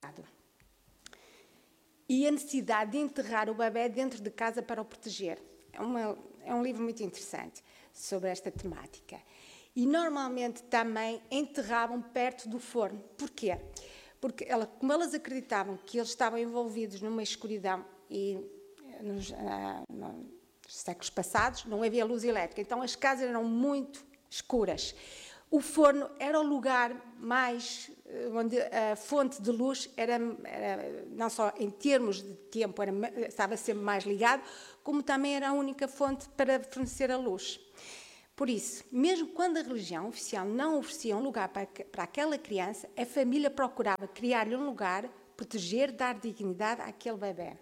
E a necessidade de enterrar o bebê dentro de casa para o proteger. É um livro muito interessante sobre esta temática. E normalmente também enterravam perto do forno. Porquê? Porque como elas acreditavam que eles estavam envolvidos numa escuridão e nos séculos passados não havia luz elétrica, então as casas eram muito escuras. O forno era o lugar mais, onde a fonte de luz era não só em termos de tempo, estava sempre mais ligado, como também era a única fonte para fornecer a luz. Por isso, mesmo quando a religião oficial não oferecia um lugar para aquela criança, a família procurava criar-lhe um lugar, proteger, dar dignidade àquele bebê.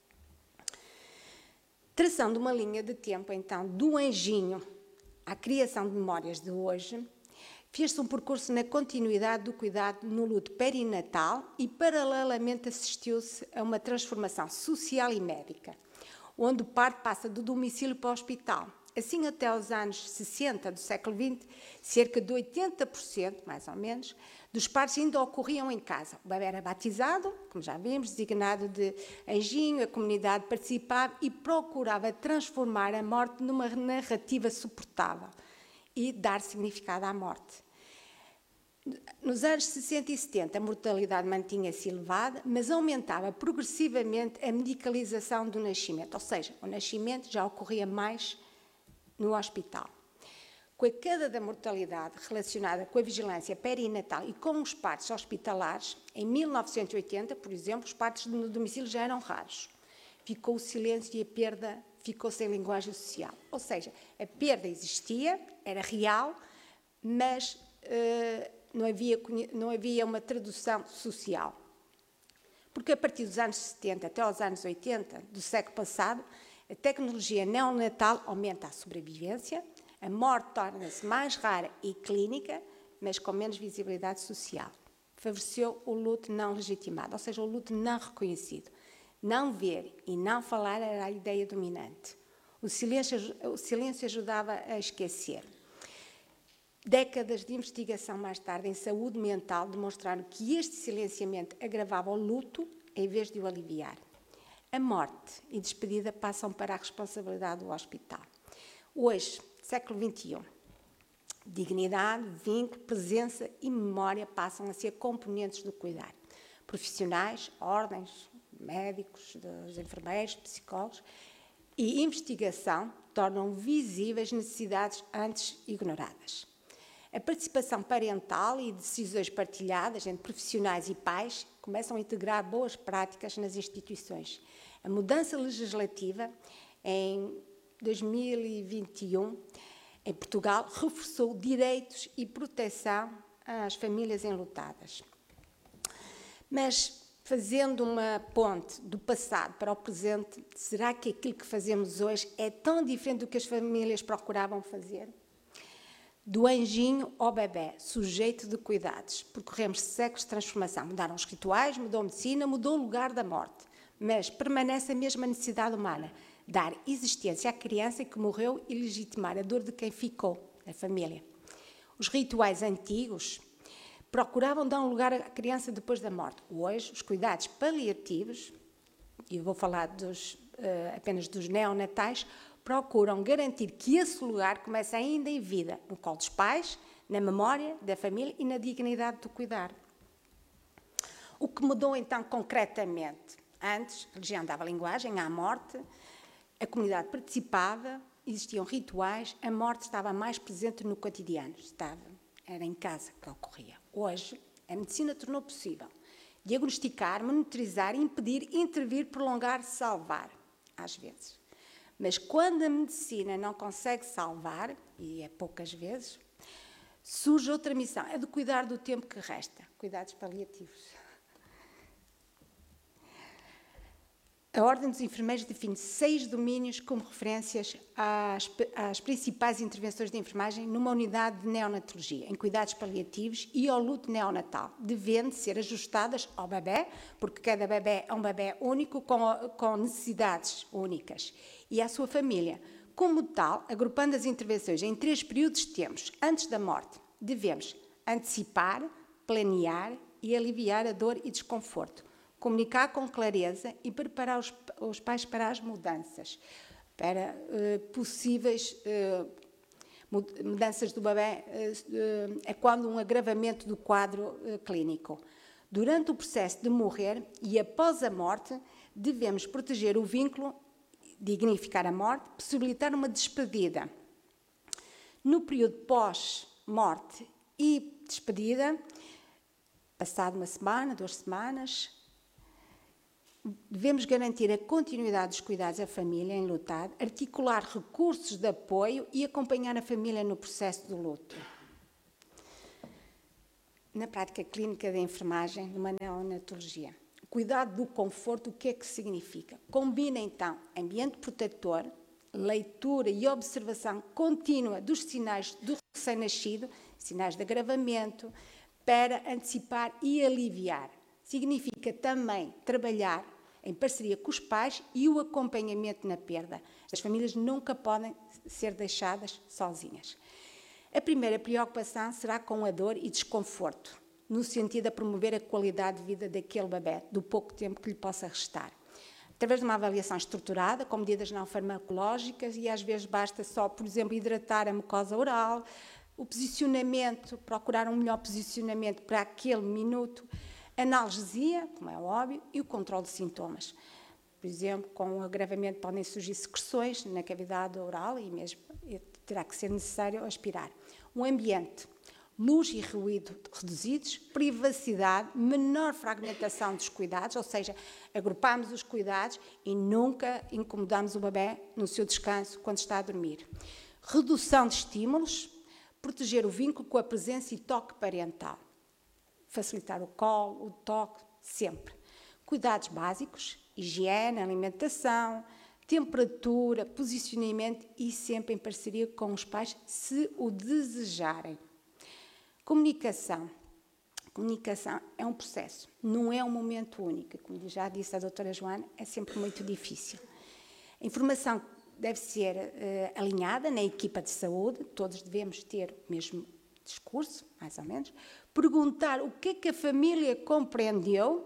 Traçando uma linha de tempo, então, do anjinho à criação de memórias de hoje, fez-se um percurso na continuidade do cuidado no luto perinatal e, paralelamente, assistiu-se a uma transformação social e médica, onde o parto passa do domicílio para o hospital. Assim, até aos anos 60 do século XX, cerca de 80%, mais ou menos, dos partos ainda ocorriam em casa. O bebê era batizado, como já vimos, designado de anjinho, a comunidade participava e procurava transformar a morte numa narrativa suportável e dar significado à morte. Nos anos 60 e 70, a mortalidade mantinha-se elevada, mas aumentava progressivamente a medicalização do nascimento, ou seja, o nascimento já ocorria mais no hospital. Com a queda da mortalidade relacionada com a vigilância perinatal e com os partos hospitalares, em 1980, por exemplo, os partos no domicílio já eram raros. Ficou o silêncio e a perda ficou sem linguagem social. Ou seja, a perda existia, era real, mas não havia uma tradução social. Porque a partir dos anos 70 até aos anos 80 do século passado, a tecnologia neonatal aumenta a sobrevivência, a morte torna-se mais rara e clínica, mas com menos visibilidade social. Favoreceu o luto não legitimado, ou seja, o luto não reconhecido. Não ver e não falar era a ideia dominante. O silêncio ajudava a esquecer. Décadas de investigação mais tarde em saúde mental demonstraram que este silenciamento agravava o luto em vez de o aliviar. A morte e despedida passam para a responsabilidade do hospital. Hoje, século XXI, dignidade, vínculo, presença e memória passam a ser componentes do cuidar. Profissionais, ordens, médicos, dos enfermeiros, psicólogos e investigação tornam visíveis necessidades antes ignoradas. A participação parental e decisões partilhadas entre profissionais e pais começam a integrar boas práticas nas instituições. A mudança legislativa em 2021, em Portugal, reforçou direitos e proteção às famílias enlutadas. Mas, fazendo uma ponte do passado para o presente, será que aquilo que fazemos hoje é tão diferente do que as famílias procuravam fazer? Do anjinho ao bebé, sujeito de cuidados, percorremos séculos de transformação. Mudaram os rituais, mudou a medicina, mudou o lugar da morte. Mas permanece a mesma necessidade humana, dar existência à criança que morreu e legitimar a dor de quem ficou, a família. Os rituais antigos procuravam dar um lugar à criança depois da morte. Hoje, os cuidados paliativos, e eu vou falar apenas dos neonatais, procuram garantir que esse lugar comece ainda em vida, no colo dos pais, na memória da família e na dignidade do cuidar. O que mudou então concretamente? Antes, a religião dava linguagem à morte, a comunidade participava, existiam rituais, a morte estava mais presente no cotidiano, era em casa que ocorria. Hoje, a medicina tornou possível diagnosticar, monitorizar, impedir, intervir, prolongar, salvar, às vezes. Mas quando a medicina não consegue salvar, e é poucas vezes, surge outra missão, é de cuidar do tempo que resta, cuidados paliativos. A Ordem dos Enfermeiros define 6 domínios como referências às principais intervenções de enfermagem numa unidade de neonatologia, em cuidados paliativos e ao luto neonatal, devendo ser ajustadas ao bebé, porque cada bebé é um bebé único, com necessidades únicas, e à sua família. Como tal, agrupando as intervenções em 3 períodos de tempos, antes da morte, devemos antecipar, planear e aliviar a dor e desconforto. Comunicar com clareza e preparar os pais para as mudanças, para possíveis mudanças do bebê, é quando um agravamento do quadro clínico. Durante o processo de morrer e após a morte, devemos proteger o vínculo, dignificar a morte, possibilitar uma despedida. No período pós-morte e despedida, passado uma semana, 2 semanas, devemos garantir a continuidade dos cuidados à família enlutada, articular recursos de apoio e acompanhar a família no processo do luto. Na prática clínica da enfermagem, numa neonatologia, cuidado do conforto, o que é que significa? Combina, então, ambiente protetor, leitura e observação contínua dos sinais do recém-nascido, sinais de agravamento, para antecipar e aliviar. Significa também trabalhar em parceria com os pais e o acompanhamento na perda. As famílias nunca podem ser deixadas sozinhas. A primeira preocupação será com a dor e desconforto, no sentido de promover a qualidade de vida daquele bebê, do pouco tempo que lhe possa restar. Através de uma avaliação estruturada, com medidas não farmacológicas, e às vezes basta só, por exemplo, hidratar a mucosa oral, o posicionamento, procurar um melhor posicionamento para aquele minuto, analgesia, como é óbvio, e o controle de sintomas. Por exemplo, com o agravamento podem surgir secreções na cavidade oral e mesmo terá que ser necessário aspirar. Um ambiente, luz e ruído reduzidos, privacidade, menor fragmentação dos cuidados, ou seja, agrupamos os cuidados e nunca incomodamos o bebê no seu descanso quando está a dormir. Redução de estímulos, proteger o vínculo com a presença e toque parental. Facilitar o colo, o toque, sempre. Cuidados básicos, higiene, alimentação, temperatura, posicionamento e sempre em parceria com os pais, se o desejarem. Comunicação. Comunicação é um processo, não é um momento único. Como já disse a doutora Joana, é sempre muito difícil. A informação deve ser alinhada na equipa de saúde, todos devemos ter o mesmo discurso, mais ou menos. Perguntar o que é que a família compreendeu,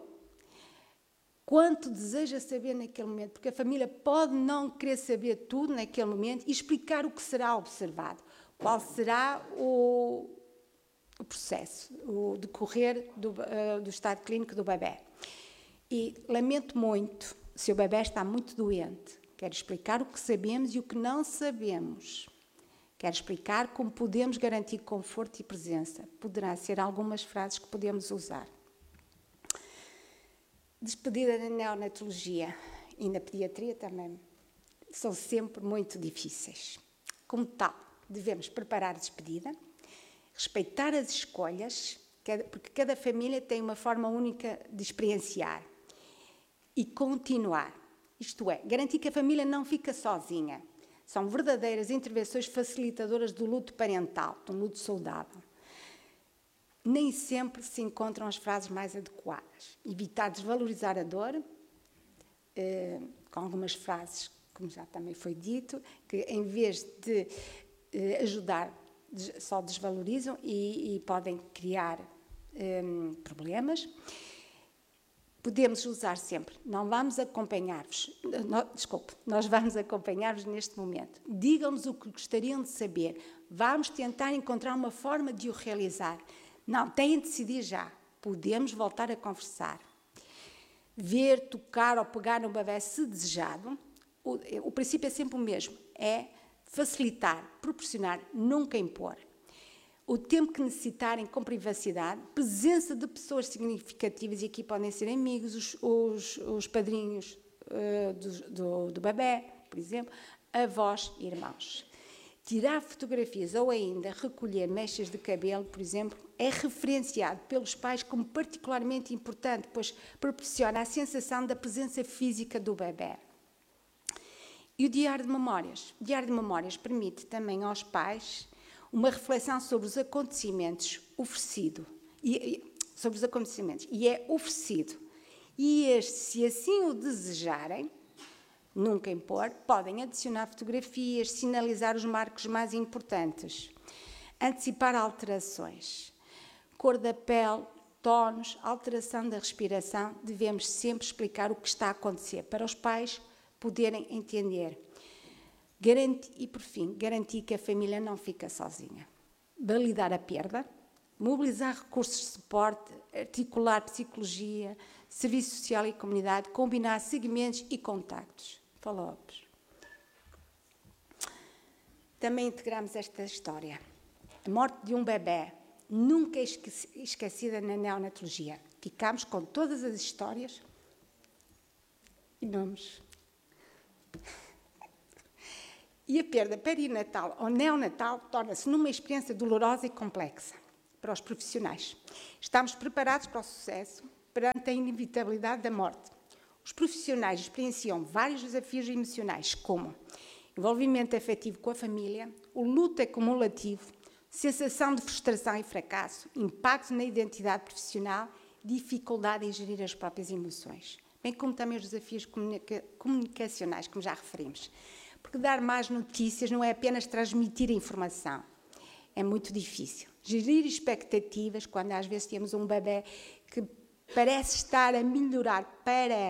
quanto deseja saber naquele momento, porque a família pode não querer saber tudo naquele momento, e explicar o que será observado, qual será o processo, o decorrer do estado clínico do bebê. E lamento muito se o bebê está muito doente. Quero explicar o que sabemos e o que não sabemos. Quero explicar como podemos garantir conforto e presença. Poderá ser algumas frases que podemos usar. Despedida na neonatologia e na pediatria também são sempre muito difíceis. Como tal, devemos preparar a despedida, respeitar as escolhas, porque cada família tem uma forma única de experienciar, e continuar. Isto é, garantir que a família não fica sozinha. São verdadeiras intervenções facilitadoras do luto parental, do luto saudável. Nem sempre se encontram as frases mais adequadas. Evitar desvalorizar a dor, com algumas frases, como já também foi dito, que em vez de ajudar, só desvalorizam e podem criar problemas. Podemos usar sempre, não vamos acompanhar-vos, nós vamos acompanhar-vos neste momento. Digam-nos o que gostariam de saber, vamos tentar encontrar uma forma de o realizar. Não, têm de decidir já, podemos voltar a conversar. Ver, tocar ou pegar no bebê se desejado, o princípio é sempre o mesmo, é facilitar, proporcionar, nunca impor. O tempo que necessitarem com privacidade, presença de pessoas significativas, e aqui podem ser amigos, os padrinhos do bebê, por exemplo, avós e irmãos. Tirar fotografias ou ainda recolher mechas de cabelo, por exemplo, é referenciado pelos pais como particularmente importante, pois proporciona a sensação da presença física do bebê. E o diário de memórias? O diário de memórias permite também aos pais uma reflexão sobre os acontecimentos e é oferecido. E este, se assim o desejarem, nunca impor, podem adicionar fotografias, sinalizar os marcos mais importantes, antecipar alterações, cor da pele, tonos, alteração da respiração, devemos sempre explicar o que está a acontecer, para os pais poderem entender. E, por fim, garantir que a família não fica sozinha. Validar a perda, mobilizar recursos de suporte, articular psicologia, serviço social e comunidade, combinar segmentos e contactos. Follow-ups. Também integramos esta história. A morte de um bebê nunca é esquecida na neonatologia. Ficamos com todas as histórias e nomes. E a perda perinatal ou neonatal torna-se numa experiência dolorosa e complexa para os profissionais. Estamos preparados para o sucesso perante a inevitabilidade da morte. Os profissionais experienciam vários desafios emocionais, como envolvimento afetivo com a família, o luto acumulativo, sensação de frustração e fracasso, impacto na identidade profissional, dificuldade em gerir as próprias emoções, bem como também os desafios comunicacionais, como já referimos. Porque dar más notícias não é apenas transmitir informação. É muito difícil. Gerir expectativas, quando às vezes temos um bebê que parece estar a melhorar,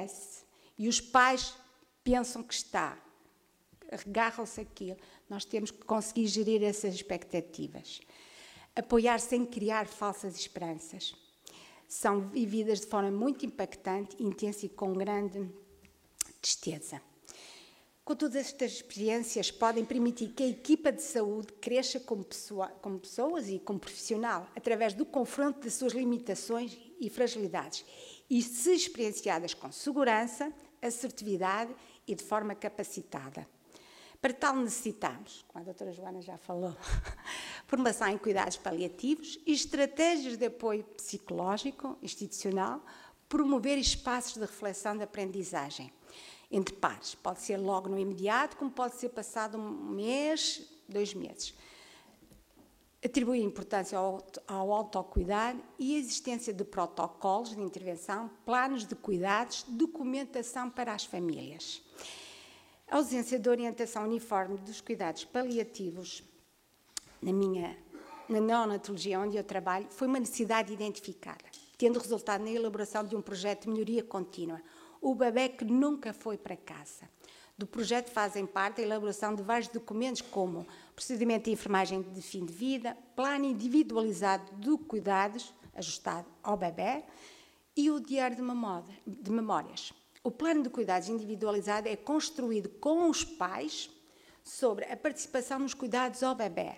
e os pais pensam que está, agarram-se àquilo. Nós temos que conseguir gerir essas expectativas. Apoiar sem criar falsas esperanças. São vividas de forma muito impactante, intensa e com grande tristeza. Com todas estas experiências, podem permitir que a equipa de saúde cresça como pessoas e como profissional, através do confronto das suas limitações e fragilidades, e se experienciadas com segurança, assertividade e de forma capacitada. Para tal necessitamos, como a doutora Joana já falou, formação em cuidados paliativos e estratégias de apoio psicológico, institucional, promover espaços de reflexão e de aprendizagem entre pares. Pode ser logo no imediato, como pode ser passado 1 mês, 2 meses. Atribuir importância ao autocuidado e a existência de protocolos de intervenção, planos de cuidados, documentação para as famílias. A ausência de orientação uniforme dos cuidados paliativos na neonatologia onde eu trabalho foi uma necessidade identificada, tendo resultado na elaboração de um projeto de melhoria contínua. O bebê que nunca foi para casa. Do projeto fazem parte a elaboração de vários documentos como procedimento de enfermagem de fim de vida, plano individualizado de cuidados ajustado ao bebê e o diário de memórias. O plano de cuidados individualizado é construído com os pais sobre a participação nos cuidados ao bebê.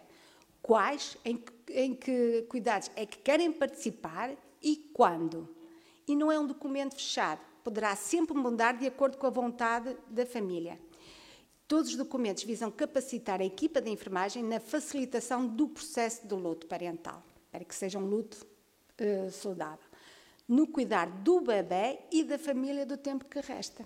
Em que cuidados é que querem participar e quando. E não é um documento fechado. Poderá sempre mudar de acordo com a vontade da família. Todos os documentos visam capacitar a equipa de enfermagem na facilitação do processo de luto parental, para que seja um luto saudável, no cuidar do bebê e da família do tempo que resta.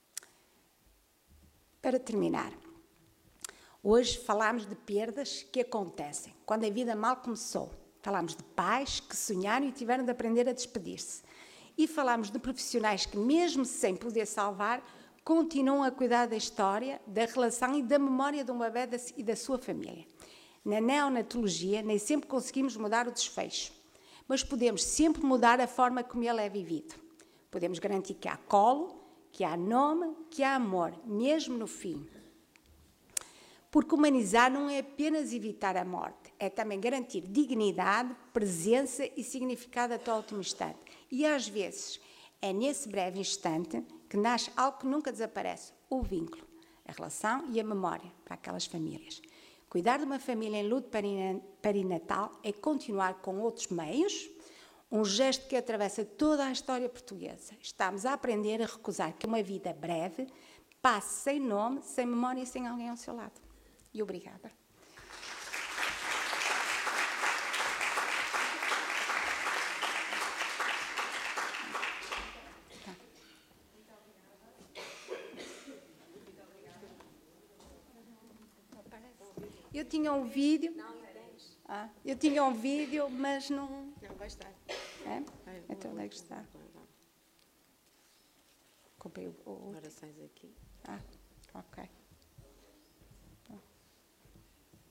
Para terminar, hoje falamos de perdas que acontecem quando a vida mal começou. Falamos de pais que sonharam e tiveram de aprender a despedir-se. E falamos de profissionais que, mesmo sem poder salvar, continuam a cuidar da história, da relação e da memória de um bebê e da sua família. Na neonatologia, nem sempre conseguimos mudar o desfecho, mas podemos sempre mudar a forma como ele é vivido. Podemos garantir que há colo, que há nome, que há amor, mesmo no fim. Porque humanizar não é apenas evitar a morte, é também garantir dignidade, presença e significado até o último instante. E às vezes é nesse breve instante que nasce algo que nunca desaparece, o vínculo, a relação e a memória para aquelas famílias. Cuidar de uma família em luto perinatal é continuar com outros meios, um gesto que atravessa toda a história portuguesa. Estamos a aprender a recusar que uma vida breve passe sem nome, sem memória e sem alguém ao seu lado. E obrigada. Eu tinha um vídeo. Eu tinha um vídeo, mas não. Não, vai estar. É? Então onde é que está? Comprei o. Orações aqui. Ok.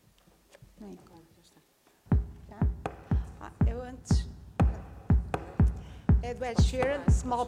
Não. Já está. Tá? Eu antes. É do Ed Sheeran, Small